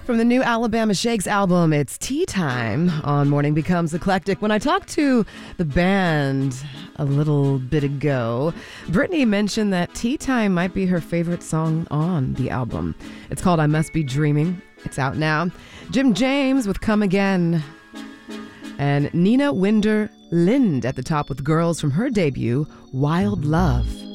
From the new Alabama Shakes album, it's Tea Time on Morning Becomes Eclectic. When I talked to the band a little bit ago, Brittany mentioned that Tea Time might be her favorite song on the album. It's called I Must Be Dreaming. It's out now. Jim James with Come Again. And Nina Winder Lind at the top with Girls from her debut, Wild Love.